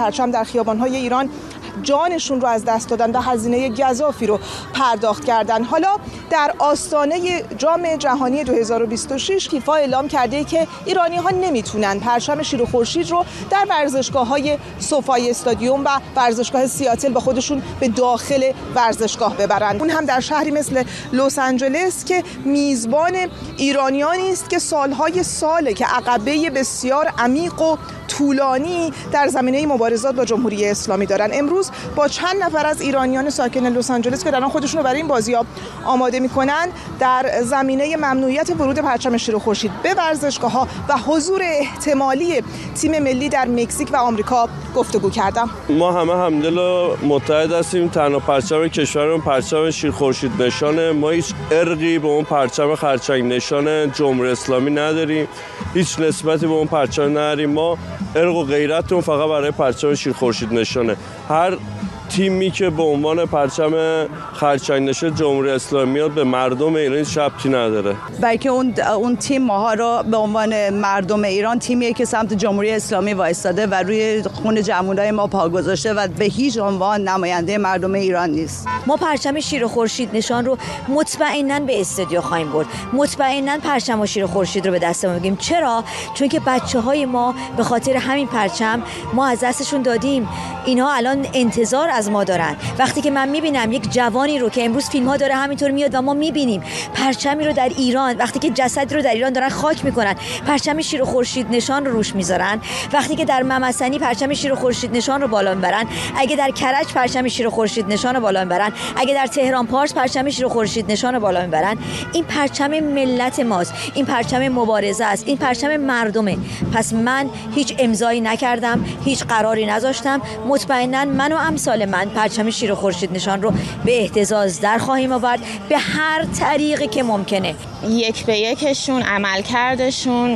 پرچم در خیابان‌های ایران جانشون رو از دست دادن و هزینه گزافی رو پرداخت کردن. حالا در آستانه جام جهانی 2026 فیفا اعلام کرده که ایرانی‌ها نمیتونن پرچم شیر و خورشید رو در ورزشگاه‌های سوفای استادیوم و ورزشگاه سیاتل با خودشون به داخل ورزشگاه ببرن. اون هم در شهری مثل لس آنجلس که میزبان ایرانیانی است که سالهای ساله که عقبه بسیار عمیق و طولانی در زمینه مبارزات با جمهوری اسلامی دارن. امروز با چند نفر از ایرانیان ساکن لس آنجلس که دارن خودشون رو برای این بازی‌ها آماده می‌کنن در زمینه ممنوعیت ورود پرچم شیر و خورشید به ورزشگاه‌ها و حضور احتمالی تیم ملی در مکزیک و آمریکا گفتگو کردم. ما همه همدل و متحد هستیم. تنها پرچم کشورمون پرچم شیر خورشید نشانه. ما هیچ ارقی به اون پرچم خرچنگ نشان جمهوری اسلامی نداریم. هیچ نسبتی به اون پرچم نداریم. ما ارق و غیرتمون فقط برای پرچم شیر خورشید نشانه. هر تیمی که به عنوان پرچم خرچنگ نشان جمهوری اسلامی میاد به مردم ایران شبطی نداره. بلکه اون تیم ماها رو به عنوان مردم ایران تیمیه که سمت جمهوری اسلامی وایستاده و روی خون جوانای ما پا گذاشته و به هیچ عنوان نماینده مردم ایران نیست. ما پرچم شیر و خورشید نشان رو مطمئناً به استودیو خواهیم برد. مطمئناً پرچم و شیر و خورشید رو به دستمون میگیم. چرا؟ چون که بچه‌های ما به خاطر همین پرچم ما از دستشون دادیم. اینها الان انتظار از ما دارن. وقتی که من میبینم یک جوانی رو که امروز فیلم‌ها داره همینطور میاد و ما میبینیم پرچمی رو در ایران، وقتی که جسدی رو در ایران دارن خاک میکنن، پرچم شیر و خورشید نشان رو روش میذارن، وقتی که در ممسنی پرچم شیر و خورشید نشان رو بالا میبرن، اگه در کرج پرچم شیر و خورشید نشان رو بالا میبرن، اگه در تهران پارس پرچم شیر و خورشید نشان رو بالا میبرن، این پرچم ملت ماست، این پرچم مبارزه است، این پرچم مردمه. پس من هیچ امضایی نکردم، هیچ قراری نذاشتم. مطمئنا من و امثال من پرچم شیر و خورشید نشان رو به اهتزاز در خواهیم آورد به هر طریقی که ممکنه. یک به یکشون، عملکردشون،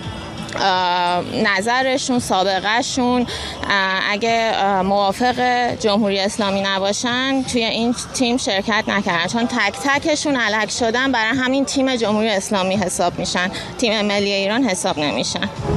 نظرشون، سابقهشون اگه موافق جمهوری اسلامی نباشن توی این تیم شرکت نکردن، چون تک تکشون الحق شدن برای همین تیم جمهوری اسلامی حساب میشن، تیم ملی ایران حساب نمیشن.